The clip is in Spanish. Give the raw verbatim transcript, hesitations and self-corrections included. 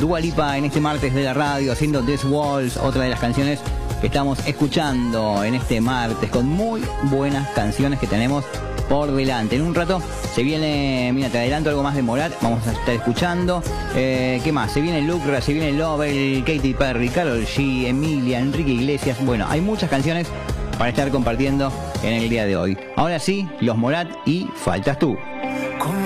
Dua Lipa en este martes de la radio, haciendo This Walls, otra de las canciones que estamos escuchando en este martes, con muy buenas canciones que tenemos por delante. En un rato se viene, mira, te adelanto algo más de Morat, vamos a estar escuchando. Eh, ¿Qué más? Se viene Lucra, se viene Lovell, Katy Perry, Karol G, Emilia, Enrique Iglesias. Bueno, hay muchas canciones para estar compartiendo en el día de hoy. Ahora sí, los Morat y Faltas Tú.